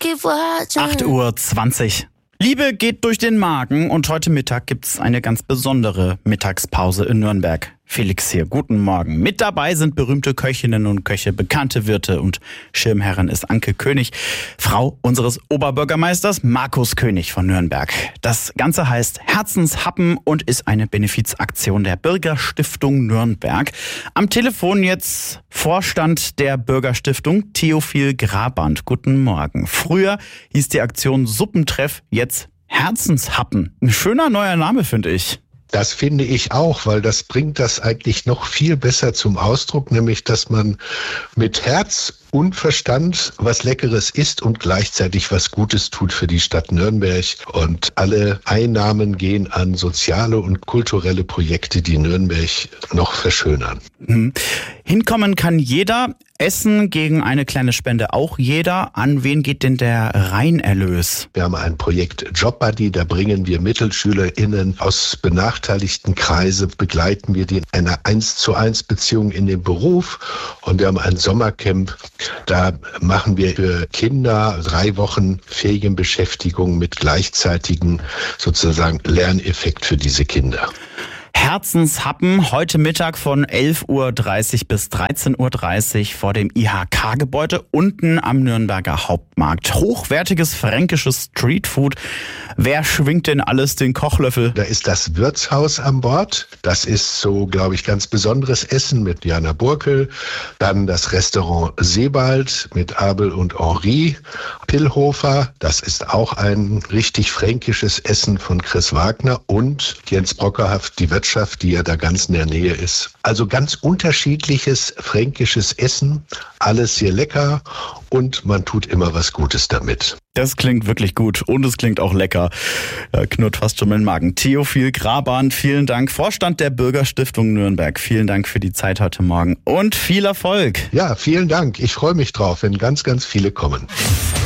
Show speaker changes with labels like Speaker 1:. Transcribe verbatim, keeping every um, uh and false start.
Speaker 1: acht Uhr zwanzig. Liebe geht durch den Magen und heute Mittag gibt's eine ganz besondere Mittagspause in Nürnberg. Felix hier, guten Morgen. Mit dabei sind berühmte Köchinnen und Köche, bekannte Wirte und Schirmherrin ist Anke König, Frau unseres Oberbürgermeisters Markus König von Nürnberg. Das Ganze heißt Herzenshappen und ist eine Benefizaktion der Bürgerstiftung Nürnberg. Am Telefon jetzt Vorstand der Bürgerstiftung Theophil Graband. Guten Morgen. Früher hieß die Aktion Suppentreff, jetzt Herzenshappen. Ein schöner neuer Name, finde ich.
Speaker 2: Das finde ich auch, weil das bringt das eigentlich noch viel besser zum Ausdruck, nämlich dass man mit Herz und Verstand was Leckeres isst und gleichzeitig was Gutes tut für die Stadt Nürnberg. Und alle Einnahmen gehen an soziale und kulturelle Projekte, die Nürnberg noch verschönern.
Speaker 1: Mhm. Hinkommen kann jeder, essen gegen eine kleine Spende auch jeder. An wen geht denn der Reinerlös?
Speaker 2: Wir haben ein Projekt Jobbuddy, da bringen wir MittelschülerInnen aus benachteiligten Kreisen, begleiten wir die in einer eins zu eins Beziehung in den Beruf. Und wir haben ein Sommercamp, da machen wir für Kinder drei Wochen Ferienbeschäftigung mit gleichzeitigen sozusagen Lerneffekt für diese Kinder.
Speaker 1: Herzenshappen heute Mittag von elf Uhr dreißig bis dreizehn Uhr dreißig vor dem I H K-Gebäude unten am Nürnberger Hauptmarkt. Hochwertiges fränkisches Streetfood. Wer schwingt denn alles den Kochlöffel?
Speaker 2: Da ist das Wirtshaus an Bord. Das ist so, glaube ich, ganz besonderes Essen mit Jana Burkel. Dann das Restaurant Sebald mit Abel und Henri. Pillhofer, das ist auch ein richtig fränkisches Essen von Chris Wagner. Und Jens Brockerhaft, die Wirtschaft, die ja da ganz in der Nähe ist. Also ganz unterschiedliches fränkisches Essen, alles sehr lecker und man tut immer was Gutes damit.
Speaker 1: Das klingt wirklich gut und es klingt auch lecker. Ja, knurrt fast schon mein Magen. Theophil Graband, vielen Dank. Vorstand der Bürgerstiftung Nürnberg. Vielen Dank für die Zeit heute Morgen und viel Erfolg.
Speaker 2: Ja, vielen Dank. Ich freue mich drauf, wenn ganz, ganz viele kommen.